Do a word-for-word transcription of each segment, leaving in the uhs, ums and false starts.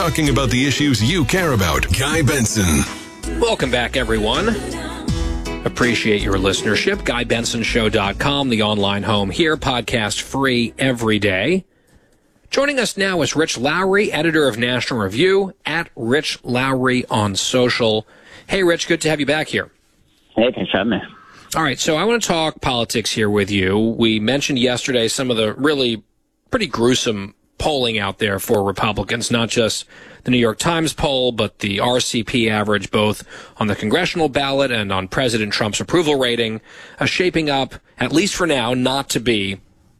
talking about the issues you care about. Guy Benson. Welcome back, everyone. Appreciate your listenership. Guy Benson Show dot com, the online home here, podcast free every day. Joining us now is Rich Lowry, editor of National Review, at Rich Lowry on social. Hey, Rich, good to have you back here. Hey, thanks for having me. All right, so I want to talk politics here with you. We mentioned yesterday some of the really pretty gruesome polling out there for Republicans, not just the New York Times poll, but the R C P average, both on the congressional ballot and on President Trump's approval rating, uh, shaping up, at least for now, not to be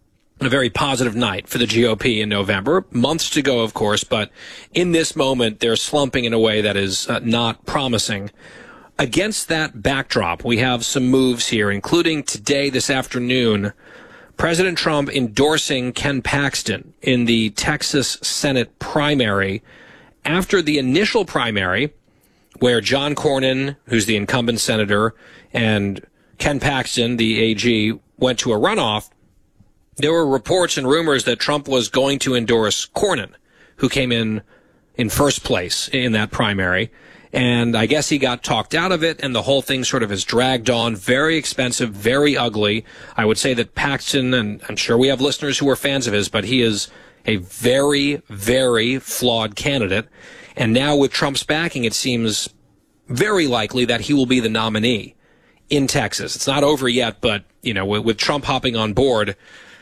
a very positive night for the G O P in November. Months to go, of course, but in this moment, they're slumping in a way that is uh, not promising. Against that backdrop, we have some moves here, including today, this afternoon, President Trump endorsing Ken Paxton in the Texas Senate primary after the initial primary, where John Cornyn, who's the incumbent senator, and Ken Paxton, the A G, went to a runoff. There were reports and rumors that Trump was going to endorse Cornyn, who came in in first place in that primary. And I guess he got talked out of it, and the whole thing sort of has dragged on. Very expensive, very ugly. I would say that Paxton, and I'm sure we have listeners who are fans of his, but he is a very, very flawed candidate. And now with Trump's backing, it seems very likely that he will be the nominee in Texas. It's not over yet, but, you know, with, with Trump hopping on board,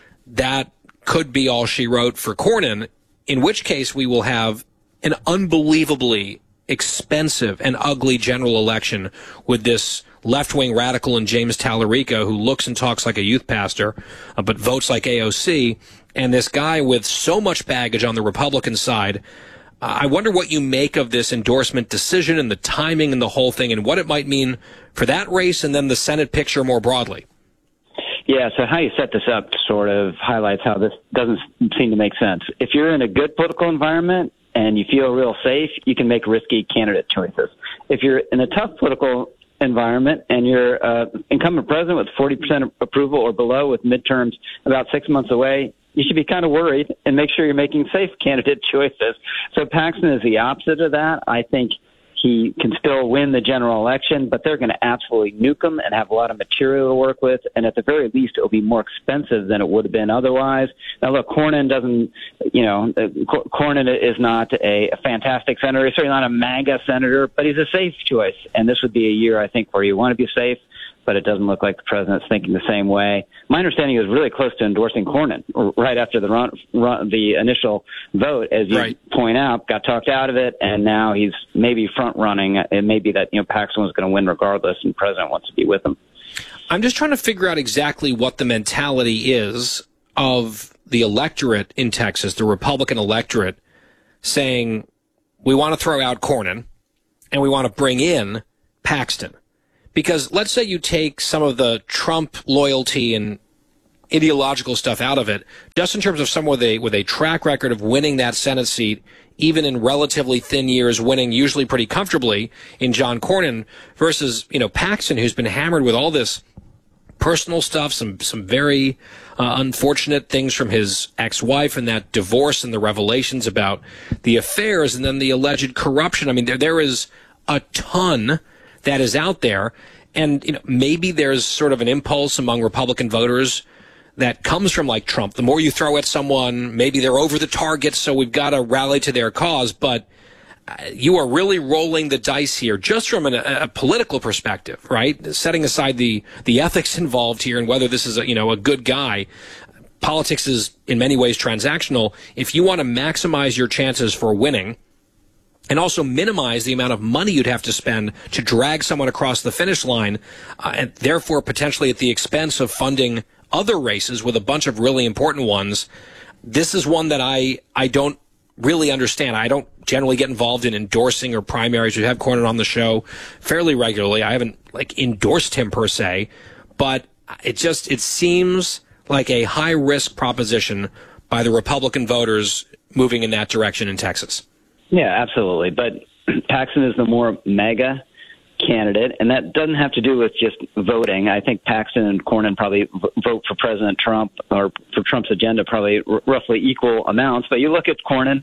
that could be all she wrote for Cornyn, in which case we will have an unbelievably expensive and ugly general election with this left-wing radical in James Tallarico, who looks and talks like a youth pastor, uh, but votes like A O C, and this guy with so much baggage on the Republican side. Uh, I wonder what you make of this endorsement decision and the timing and the whole thing and what it might mean for that race and then the Senate picture more broadly. Yeah, so how you set this up sort of highlights how this doesn't seem to make sense. If you're in a good political environment and you feel real safe, you can make risky candidate choices. If you're in a tough political environment and you're uh, incumbent president with forty percent approval or below with midterms about six months away, you should be kind of worried and make sure you're making safe candidate choices. So Paxton is the opposite of that. I think he can still win the general election, but they're going to absolutely nuke him and have a lot of material to work with. And at the very least, it'll be more expensive than it would have been otherwise. Now, look, Cornyn doesn't, you know, Cornyn is not a, a fantastic senator. He's certainly not a MAGA senator, but he's a safe choice. And this would be a year, I think, where you want to be safe, but it doesn't look like the president's thinking the same way. My understanding is really close to endorsing Cornyn right after the run, run, the initial vote, as you right. point out, got talked out of it, and now he's maybe front running. It may be that, you know, Paxton was going to win regardless, and the president wants to be with him. I'm just trying to figure out exactly what the mentality is of the electorate in Texas, the Republican electorate, saying we want to throw out Cornyn and we want to bring in Paxton. Because let's say you take some of the Trump loyalty and ideological stuff out of it, just in terms of someone with a, with a track record of winning that Senate seat, even in relatively thin years, winning usually pretty comfortably in John Cornyn, versus, you know, Paxton, who's been hammered with all this personal stuff, some some very uh, unfortunate things from his ex-wife and that divorce and the revelations about the affairs and then the alleged corruption. I mean, there there is a ton that is out there, and you know, maybe there's sort of an impulse among Republican voters that comes from like Trump. The more you throw at someone, maybe they're over the target, so we've got to rally to their cause. But uh, you are really rolling the dice here, just from an, a, a political perspective, right? Setting aside the the ethics involved here and whether this is a, you know a good guy. Politics is in many ways transactional. If you want to maximize your chances for winning, and also minimize the amount of money you'd have to spend to drag someone across the finish line, uh, and therefore potentially at the expense of funding other races with a bunch of really important ones. This is one that I, I don't really understand. I don't generally get involved in endorsing or primaries. We have Cornyn on the show fairly regularly. I haven't like endorsed him per se, but it just, it seems like a high risk proposition by the Republican voters moving in that direction in Texas. Yeah, absolutely. But Paxton is the more MAGA candidate, and that doesn't have to do with just voting. I think Paxton and Cornyn probably vote for President Trump or for Trump's agenda probably r- roughly equal amounts. But you look at Cornyn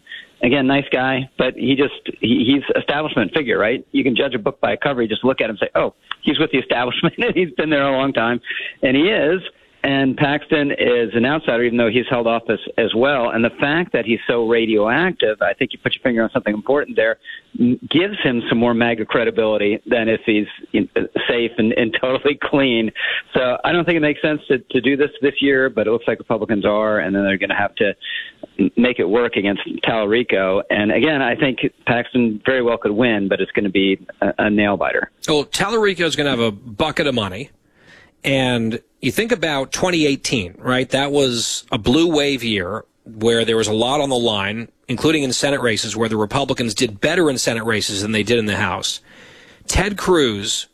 again, nice guy, but he just he, he's establishment figure, right? You can judge a book by a cover. You just look at him and say, oh, he's with the establishment, and he's been there a long time, and he is. And Paxton is an outsider, even though he's held office as well. And the fact that he's so radioactive, I think you put your finger on something important there, gives him some more MAGA credibility than if he's you know, safe and, and totally clean. So I don't think it makes sense to, to do this this year, but it looks like Republicans are, and then they're going to have to make it work against Tallarico. And again, I think Paxton very well could win, but it's going to be a, a nail biter. Well, Tallarico is going to have a bucket of money. And you think about twenty eighteen, right? That was a blue wave year where there was a lot on the line, including in Senate races, where the Republicans did better in Senate races than they did in the House. Ted Cruz,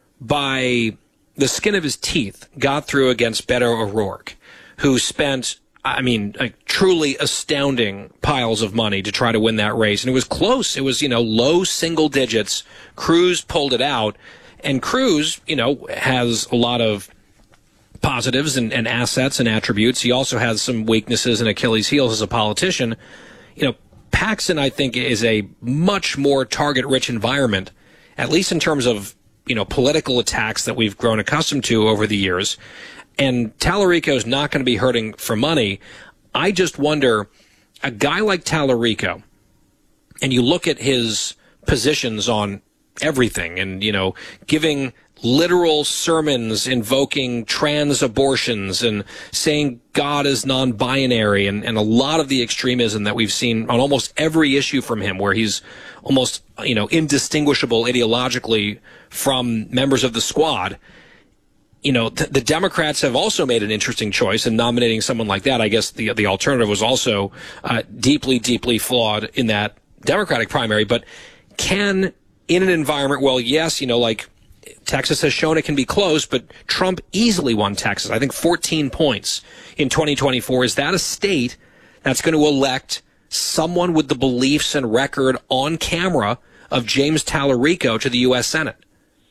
by the skin of his teeth, got through against Beto O'Rourke, who spent, I mean, like, truly astounding piles of money to try to win that race. And it was close. It was, you know, low single digits. Cruz pulled it out. And Cruz, you know, has a lot of positives and, and assets and attributes. He also has some weaknesses and Achilles heels as a politician. You know, Paxton, I think, is a much more target-rich environment, at least in terms of, you know, political attacks that we've grown accustomed to over the years. And Tallarico is not going to be hurting for money. I just wonder, a guy like Tallarico, and you look at his positions on everything, and, you know, giving literal sermons invoking trans abortions and saying God is non-binary, and, and a lot of the extremism that we've seen on almost every issue from him, where he's almost, you know, indistinguishable ideologically from members of the squad. You know, th- the Democrats have also made an interesting choice in nominating someone like that. I guess the the alternative was also uh, deeply, deeply flawed in that Democratic primary. But can, in an environment, well, yes, you know, like Texas has shown it can be close, but Trump easily won Texas. I think fourteen points in twenty twenty-four. Is that a state that's going to elect someone with the beliefs and record on camera of James Tallarico to the U S Senate?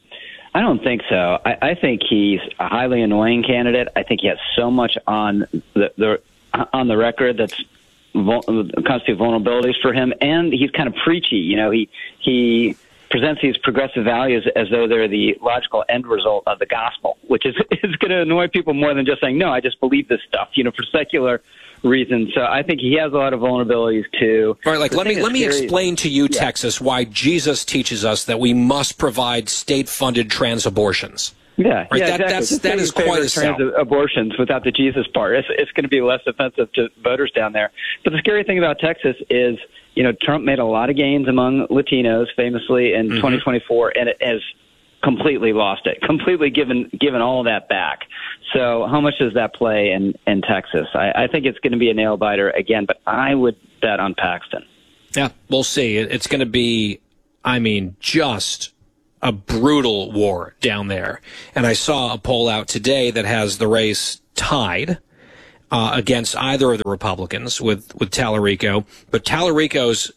I don't think so. I, I think he's a highly annoying candidate. I think he has so much on the, the on the record that's vul- constitute vulnerabilities for him, and he's kind of preachy. You know, he he presents these progressive values as though they're the logical end result of the gospel, which is is going to annoy people more than just saying, no, I just believe this stuff, you know, for secular reasons. So I think he has a lot of vulnerabilities too. All right, like, let me let me scary. explain to you, yeah. Texas, why Jesus teaches us that we must provide state-funded trans abortions. Yeah, right? yeah, that, exactly. That's, Just that is quite a trans sell. abortions without the Jesus part. It's, it's going to be less offensive to voters down there. But the scary thing about Texas is, you know, Trump made a lot of gains among Latinos, famously in mm-hmm. twenty twenty-four, and it has completely lost it, completely given given all of that back. So how much does that play in, in Texas? I, I think it's going to be a nail biter again, but I would bet on Paxton. Yeah, we'll see. It's going to be, I mean, just a brutal war down there. And I saw a poll out today that has the race tied uh, against either of the Republicans with, with Tallarico. But Tallarico's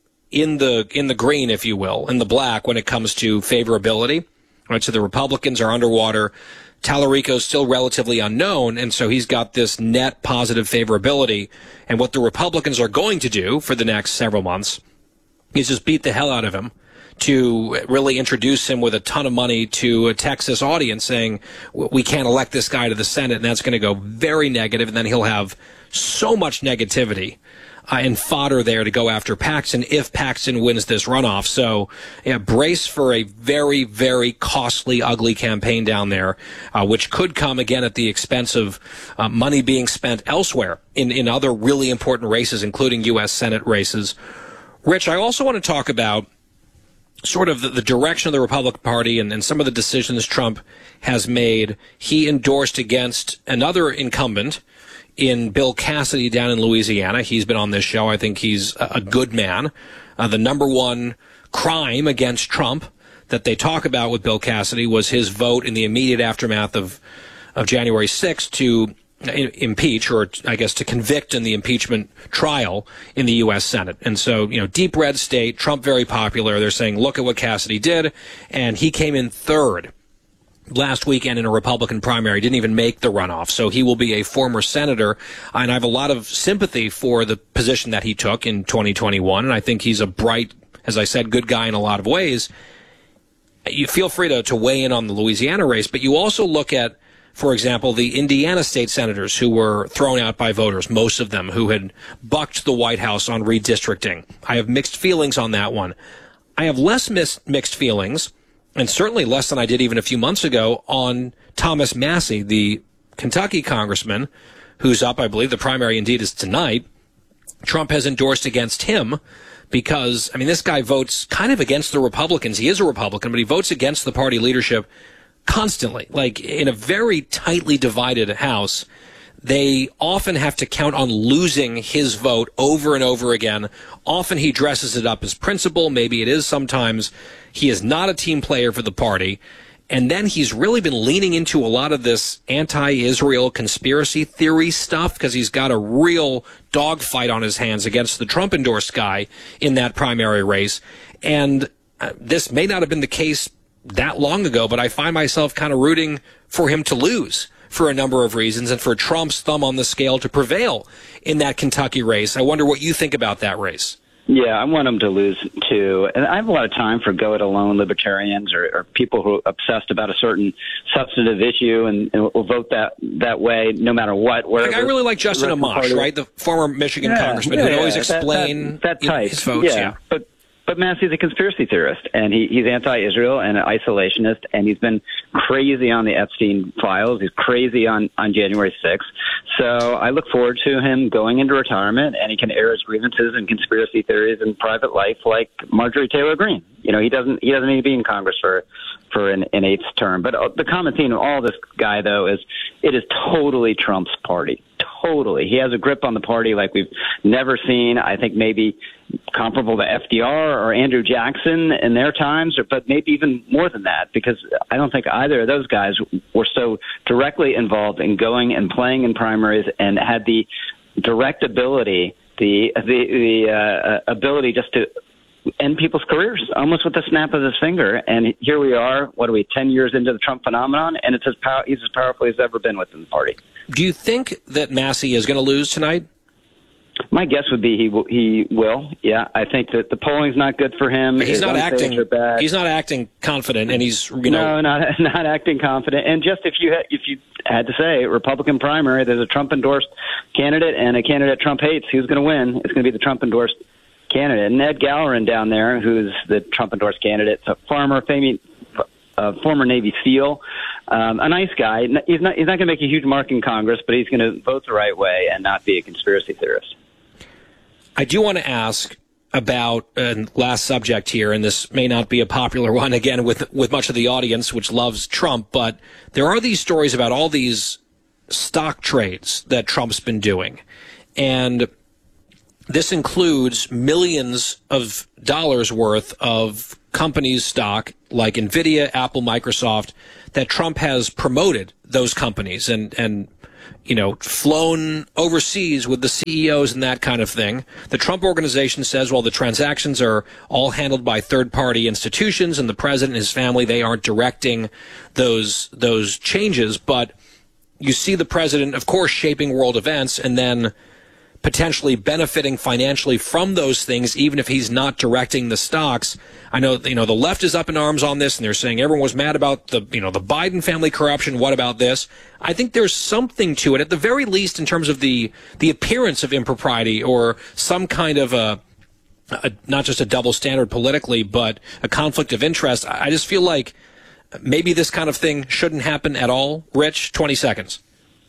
in the in the green, if you will, in the black when it comes to favorability. Right, so the Republicans are underwater. Tallarico's still relatively unknown, and so he's got this net positive favorability. And what the Republicans are going to do for the next several months is just beat the hell out of him to really introduce him with a ton of money to a Texas audience, saying, we can't elect this guy to the Senate, and that's going to go very negative, and then he'll have so much negativity Uh, and fodder there to go after Paxton if Paxton wins this runoff. So, yeah, brace for a very, very costly, ugly campaign down there, uh, which could come again at the expense of uh, money being spent elsewhere in, in other really important races, including U S Senate races. Rich, I also want to talk about sort of the, the direction of the Republican Party and, and some of the decisions Trump has made. He endorsed against another incumbent in Bill Cassidy down in Louisiana. He's been on this show. I think he's a good man. Uh, the number one crime against Trump that they talk about with Bill Cassidy was his vote in the immediate aftermath of, of January sixth to impeach, or I guess to convict in the impeachment trial in the U S Senate. And so, you know, deep red state, Trump very popular. They're saying, look at what Cassidy did. And he came in third last weekend in a Republican primary, didn't even make the runoff. So he will be a former senator. And I have a lot of sympathy for the position that he took in twenty twenty-one. And I think he's a bright, as I said, good guy in a lot of ways. You feel free to, to weigh in on the Louisiana race, but you also look at, for example, the Indiana state senators who were thrown out by voters, most of them who had bucked the White House on redistricting. I have mixed feelings on that one. I have less mis- mixed feelings, and certainly less than I did even a few months ago, on Thomas Massie, the Kentucky congressman, who's up, I believe the primary indeed is tonight. Trump has endorsed against him because, I mean, this guy votes kind of against the Republicans. He is a Republican, but he votes against the party leadership constantly. Like, in a very tightly divided House, they often have to count on losing his vote over and over again. Often he dresses it up as principle. Maybe it is sometimes. He is not a team player for the party. And then he's really been leaning into a lot of this anti-Israel conspiracy theory stuff because he's got a real dogfight on his hands against the Trump-endorsed guy in that primary race. And uh, this may not have been the case that long ago, but I find myself kind of rooting for him to lose for a number of reasons and for Trump's thumb on the scale to prevail in that Kentucky race. I wonder what you think about that race. Yeah, I want him to lose, too. And I have a lot of time for go-it-alone libertarians or, or people who are obsessed about a certain substantive issue and, and will vote that that way no matter what. Like, I really like Justin Amash, right, the former Michigan yeah, congressman yeah, who would always that, explain that, that, that type. his votes. Yeah, yeah. but But Massey's a conspiracy theorist, and he, he's anti-Israel and an isolationist, and he's been crazy on the Epstein files. He's crazy on, on January sixth. So I look forward to him going into retirement, and he can air his grievances and conspiracy theories in private life like Marjorie Taylor Greene. You know, he doesn't he doesn't need to be in Congress for for an, an eighth term. But the common theme of all this guy, though, is it is totally Trump's party. Totally. He has a grip on the party like we've never seen. I think maybe comparable to F D R or Andrew Jackson in their times, or, but maybe even more than that, because I don't think either of those guys were so directly involved in going and playing in primaries and had the direct ability, the the, the uh, ability just to end people's careers almost with the snap of his finger. And here we are, what are we, ten years into the Trump phenomenon, and it's as pow- he's as powerful as ever been within the party. Do you think that Massie is going to lose tonight? My guess would be he will, he will. Yeah, I think that the polling's not good for him. He's His not acting. bad. He's not acting confident, and he's you no, know not not acting confident. And just if you had, if you had to say Republican primary, there's a Trump endorsed candidate and a candidate Trump hates. Who's going to win? It's going to be the Trump endorsed candidate. Ned Gallerin down there, who's the Trump endorsed candidate, a farmer, famous. A former Navy SEAL, um, a nice guy. He's not he's not going to make a huge mark in Congress, but he's going to vote the right way and not be a conspiracy theorist. I do want to ask about uh, last subject here, and this may not be a popular one again with with much of the audience, which loves Trump, but there are these stories about all these stock trades that Trump's been doing, and this includes millions of dollars worth of companies' stock like NVIDIA, Apple, Microsoft, that Trump has promoted those companies and, and, you know, flown overseas with the C E Os and that kind of thing. The Trump organization says, well, the transactions are all handled by third-party institutions and the president and his family, they aren't directing those, those changes. But you see the president, of course, shaping world events and then potentially benefiting financially from those things, even if he's not directing the stocks. I know, you know, the left is up in arms on this, and they're saying everyone was mad about the, you know, the Biden family corruption. What about this? I think there's something to it, at the very least, in terms of the the appearance of impropriety or some kind of a, a not just a double standard politically, but a conflict of interest. I just feel like maybe this kind of thing shouldn't happen at all. Rich, twenty seconds.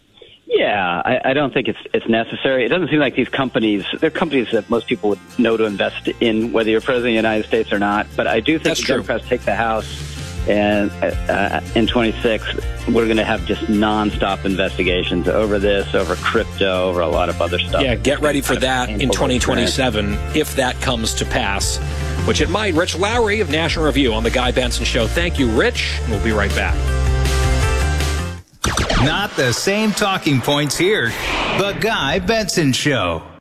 Yeah, I, I don't think it's it's necessary. It doesn't seem like these companies, they're companies that most people would know to invest in, whether you're president of the United States or not. But I do think That's the true. Democrats take the House, and uh, in twenty-six, we're going to have just nonstop investigations over this, over crypto, over a lot of other stuff. Yeah, get ready for that in twenty twenty-seven, if that comes to pass, which it might. Rich Lowry of National Review on The Guy Benson Show. Thank you, Rich. We'll be right back. Not the same talking points here. The Guy Benson Show.